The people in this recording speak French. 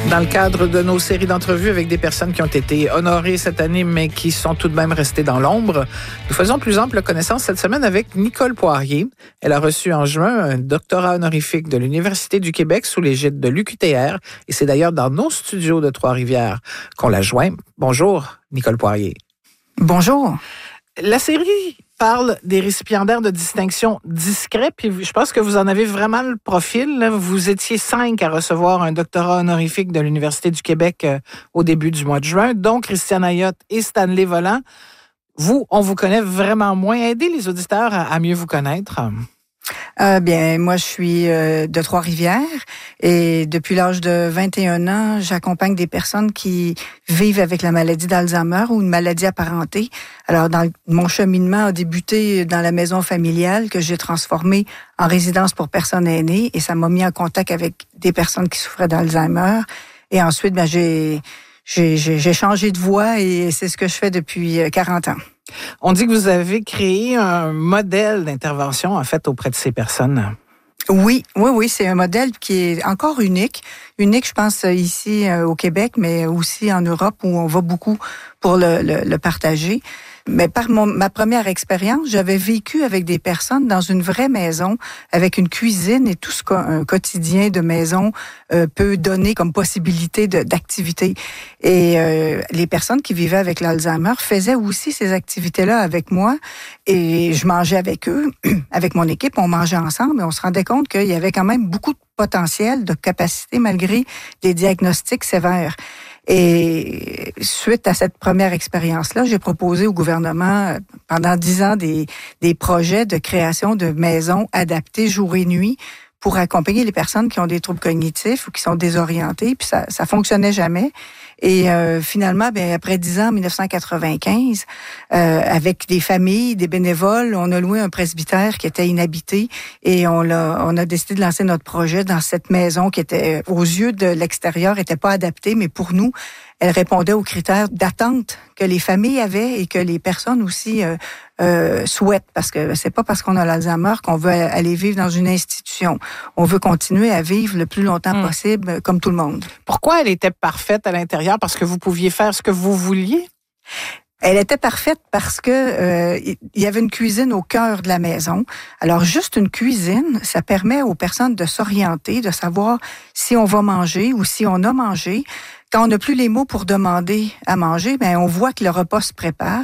Dans le cadre de nos séries d'entrevues avec des personnes qui ont été honorées cette année, mais qui sont tout de même restées dans l'ombre, nous faisons plus ample connaissance cette semaine avec Nicole Poirier. Elle a reçu en juin un doctorat honorifique de l'Université du Québec sous l'égide de l'UQTR. Et c'est d'ailleurs dans nos studios de Trois-Rivières qu'on la joint. Bonjour, Nicole Poirier. Bonjour. La série parle des récipiendaires de distinction discrets, puis je pense que vous en avez vraiment le profil. Là. Vous étiez 5 à recevoir un doctorat honorifique de l'Université du Québec au début du mois de juin, dont Christiane Ayotte et Stanley Volant. Vous, on vous connaît vraiment moins. Aidez les auditeurs à mieux vous connaître. Bien, moi, je suis de Trois-Rivières et depuis l'âge de 21 ans, j'accompagne des personnes qui vivent avec la maladie d'Alzheimer ou une maladie apparentée. Alors, mon cheminement a débuté dans la maison familiale que j'ai transformée en résidence pour personnes aînées et ça m'a mis en contact avec des personnes qui souffraient d'Alzheimer. Et ensuite, ben, j'ai changé de voie et c'est ce que je fais depuis 40 ans. On dit que vous avez créé un modèle d'intervention, en fait, auprès de ces personnes. Oui, c'est un modèle qui est encore unique. Unique, je pense, ici au Québec, mais aussi en Europe où on va beaucoup pour le partager. Mais par ma première expérience, j'avais vécu avec des personnes dans une vraie maison, avec une cuisine et tout ce qu'un quotidien de maison peut donner comme possibilité d'activité. Et les personnes qui vivaient avec l'Alzheimer faisaient aussi ces activités-là avec moi et je mangeais avec eux, avec mon équipe, on mangeait ensemble et on se rendait compte qu'il y avait quand même beaucoup de potentiel, de capacité malgré les diagnostics sévères. Et suite à cette première expérience-là, j'ai proposé au gouvernement pendant 10 ans des projets de création de maisons adaptées jour et nuit pour accompagner les personnes qui ont des troubles cognitifs ou qui sont désorientées. Puis ça fonctionnait jamais. Et finalement, ben après 10 ans, en 1995, avec des familles, des bénévoles, on a loué un presbytère qui était inhabité et on a décidé de lancer notre projet dans cette maison qui était, aux yeux de l'extérieur, était pas adaptée, mais pour nous, elle répondait aux critères d'attente que les familles avaient et que les personnes aussi souhaitent. Parce que c'est pas parce qu'on a l'Alzheimer qu'on veut aller vivre dans une institution. On veut continuer à vivre le plus longtemps possible comme tout le monde. Pourquoi elle était parfaite à l'intérieur? Parce que vous pouviez faire ce que vous vouliez? Elle était parfaite parce que il y avait une cuisine au cœur de la maison. Alors, juste une cuisine, ça permet aux personnes de s'orienter, de savoir si on va manger ou si on a mangé. Quand on n'a plus les mots pour demander à manger, ben on voit que le repas se prépare.